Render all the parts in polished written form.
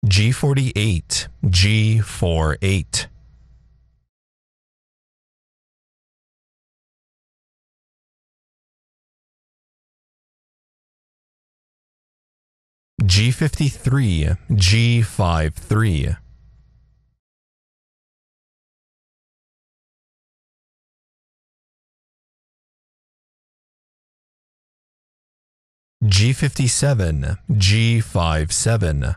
G48, G48. G53, G53. G57, G57.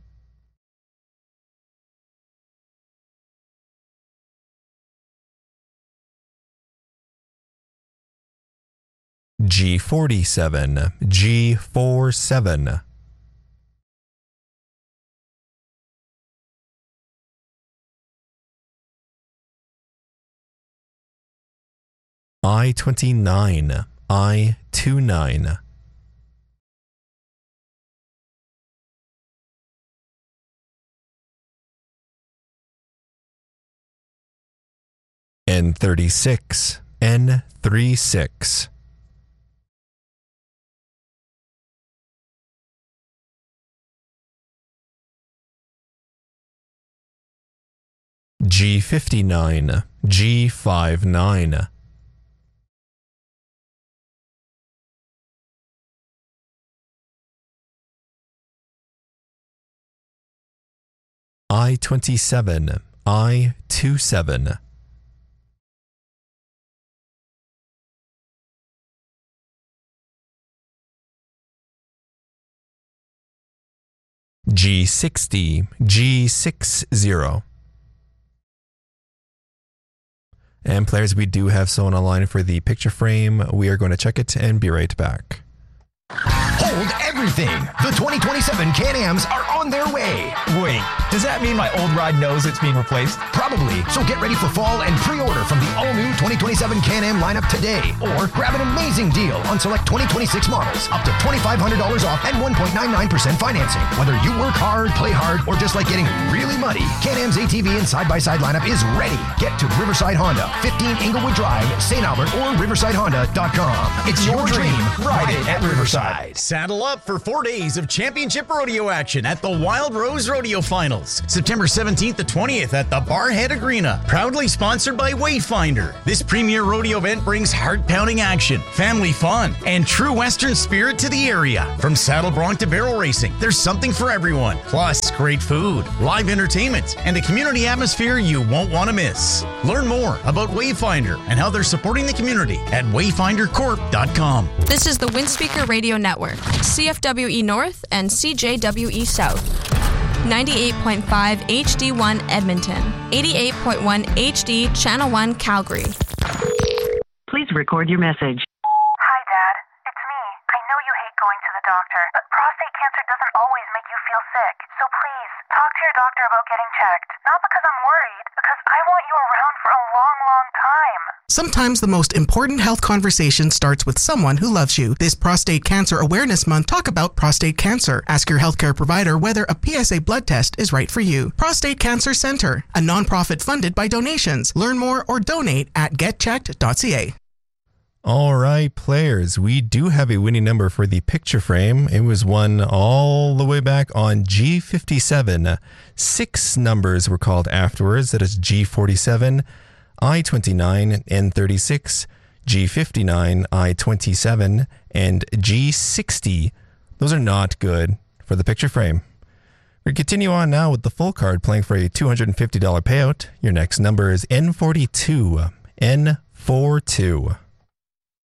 G47, G47. I-29, I-29. N36, N36. G59, G59. I-27, I-27. G60, G60. And players, we do have someone online for the picture frame. We are going to check it and be right back. Hold everything. The 2027 Can-Ams are on their way. Wait, does that mean my old ride knows it's being replaced? Probably. So get ready for fall and pre-order from the all-new 2027 Can-Am lineup today. Or grab an amazing deal on select 2026 models. Up to $2,500 off and 1.99% financing. Whether you work hard, play hard, or just like getting really muddy, Can-Am's ATV and side-by-side lineup is ready. Get to Riverside Honda, 15 Inglewood Drive, St. Albert, or riversidehonda.com. It's your dream. Ride it at Riverside. Saddle up for 4 days of championship rodeo action at the Wild Rose Rodeo Finals, September 17th to 20th at the Barhead Arena. Proudly sponsored by Wayfinder. This premier rodeo event brings heart-pounding action, family fun, and true Western spirit to the area. From saddle bronc to barrel racing, there's something for everyone. Plus, great food, live entertainment, and a community atmosphere you won't want to miss. Learn more about Wayfinder and how they're supporting the community at wayfindercorp.com. This is the Windspeaker Radio Network, CFWE North and CJWE South. 98.5 HD1 Edmonton, 88.1 HD Channel 1 Calgary. Please record your message. Hi, Dad. It's me. I know you hate going to the doctor, but prostate cancer doesn't always make you feel sick. So please, talk to your doctor about getting checked. Not because I'm worried, because I want you around for a long, long time. Sometimes the most important health conversation starts with someone who loves you. This Prostate Cancer Awareness Month, talk about prostate cancer. Ask your healthcare provider whether a PSA blood test is right for you. Prostate Cancer Center, a nonprofit funded by donations. Learn more or donate at getchecked.ca. All right, players, we do have a winning number for the picture frame. It was won all the way back on G57. 6 numbers were called afterwards. That is G47, I-29, N36, G59, I-27, and G60. Those are not good for the picture frame. We continue on now with the full card, playing for a $250 payout. Your next number is N42, N42.